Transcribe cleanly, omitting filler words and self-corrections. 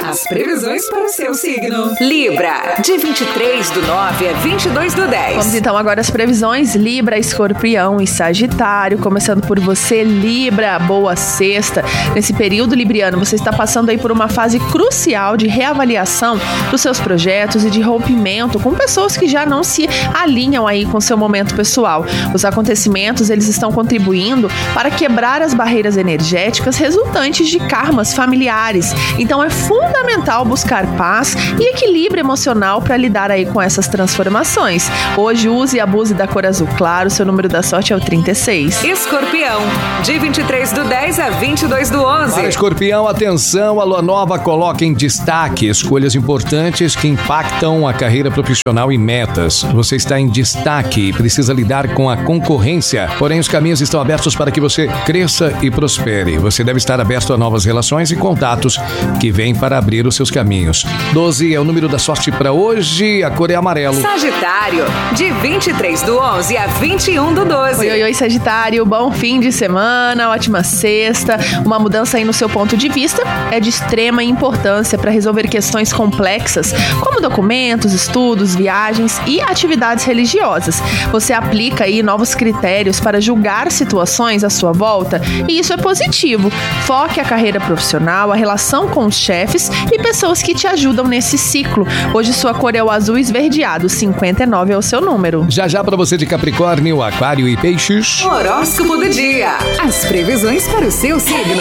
As previsões para o seu signo. Libra, de 23/9 a 22/10. Vamos então agora às previsões. Libra, Escorpião e Sagitário. Começando por você, Libra. Boa sexta. Nesse período, libriano, você está passando aí por uma fase crucial de reavaliação dos seus projetos e de rompimento com pessoas que já não se alinham aí com seu momento pessoal. Os acontecimentos, eles estão contribuindo para quebrar as barreiras energéticas resultantes de karmas familiares. Então é fundamental buscar paz e equilíbrio emocional para lidar aí com essas transformações. Hoje use e abuse da cor azul claro, seu número da sorte é o 36. Escorpião, de 23/10 a 22/11. Para Escorpião, atenção, a lua nova coloca em destaque escolhas importantes que impactam a carreira profissional e metas. Você está em destaque e precisa lidar com a concorrência, porém os caminhos estão abertos para que você cresça e prospere. Você deve estar aberto a novas relações e contatos que vêm para abrir os seus caminhos. 12 é o número da sorte para hoje, a cor é amarelo. Sagitário, de 23/11 a 21/12. Oi, Sagitário, bom fim de semana, ótima sexta. Uma mudança aí no seu ponto de vista é de extrema importância para resolver questões complexas, como documentos, estudos, viagens e atividades religiosas. Você aplica aí novos critérios para julgar situações à sua volta e isso é positivo. Foque a carreira profissional, a relação com os chefes e pessoas que te ajudam nesse ciclo. Hoje sua cor é o azul esverdeado, 59 é o seu número. Já para você de Capricórnio, Aquário e Peixes. Horóscopo do dia. As previsões para o seu signo.